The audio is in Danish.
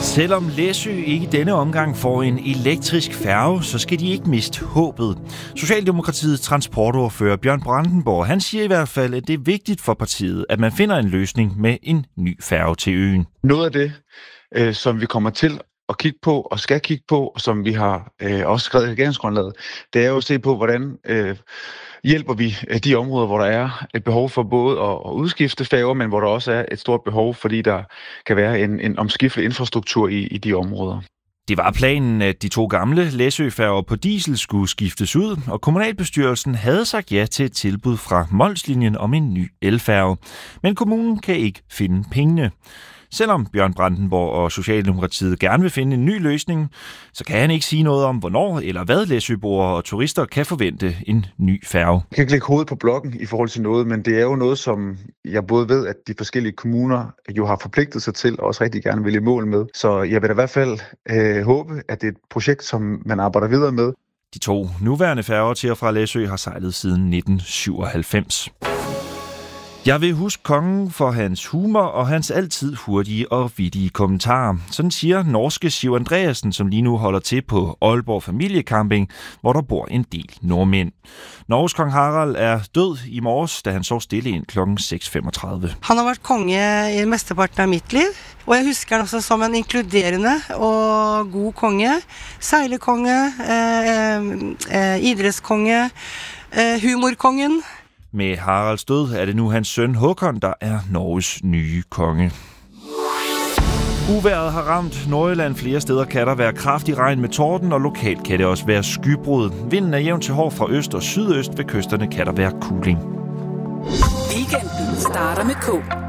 Selvom Læsø ikke i denne omgang får en elektrisk færge, så skal de ikke miste håbet. Socialdemokratiets transportordfører Bjørn Brandenborg, han siger i hvert fald, at det er vigtigt for partiet, at man finder en løsning med en ny færge til øen. Noget af det, som vi kommer til at kigge på og skal kigge på, og som vi har også skrevet i regeringsgrundlaget, det er jo at se på, hvordan hjælper vi de områder, hvor der er et behov for både at udskifte færger, men hvor der også er et stort behov, fordi der kan være en omskiftelig infrastruktur i de områder. Det var planen, at de 2 gamle Læsøfærger på diesel skulle skiftes ud, og kommunalbestyrelsen havde sagt ja til et tilbud fra Molslinjen om en ny elfærge. Men kommunen kan ikke finde pengene. Selvom Bjørn Brandenborg og Socialdemokratiet gerne vil finde en ny løsning, så kan han ikke sige noget om, hvornår eller hvad læsøboere og turister kan forvente en ny færge. Jeg kan ikke lægge hovedet på blokken i forhold til noget, men det er jo noget, som jeg både ved, at de forskellige kommuner jo har forpligtet sig til, og også rigtig gerne vil i mål med. Så jeg vil da i hvert fald håbe, at det er et projekt, som man arbejder videre med. De 2 nuværende færger til og fra Læsø har sejlet siden 1997. Jeg vil huske kongen for hans humor og hans altid hurtige og vittige kommentarer. Sådan siger norske Siv Andreasen, som lige nu holder til på Aalborg Familiecamping, hvor der bor en del nordmænd. Norges kong Harald er død i morges, da han sov stille ind kl. 6.35. Han har vært konge i mesteparten af mit liv, og jeg husker han også som en inkluderende og god konge. Sejlekonge, idrætskonge, humorkongen. Med Haralds død er det nu hans søn Håkon, der er Norges nye konge. Uvejret har ramt Nordjylland. Flere steder kan der være kraftig regn med torden, og lokalt kan det også være skybrud. Vinden er jævn til hård fra øst og sydøst. Ved kysterne kan der være kuling. Weekenden starter med K.